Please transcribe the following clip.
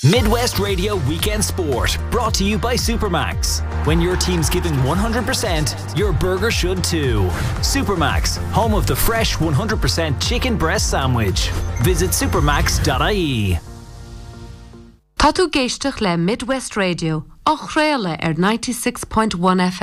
Midwest Radio Weekend Sport, brought to you by Supermax. When your team's giving 100%, your burger should too. Supermax, home of the fresh 100% chicken breast sandwich. Visit supermax.ie. Tá tú géisteach le Midwest Radio, á chréile 96.1 FM.